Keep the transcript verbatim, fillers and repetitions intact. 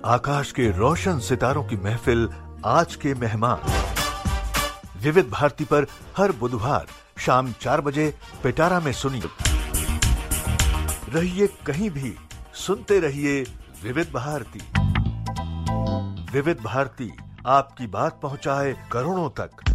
आकाश के रोशन सितारों की महफिल, आज के मेहमान। विविध भारती पर हर बुधवार शाम चार बजे पिटारा में सुनिए। रहिए कहीं भी, सुनते रहिए विविध भारती। विविध भारती आपकी बात पहुंचाए करोड़ों तक।